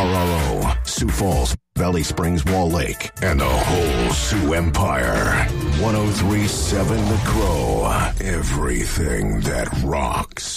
RRO, Sioux Falls, Valley Springs, Wall Lake, and the whole Sioux Empire. 103.7 The Crow. Everything that rocks.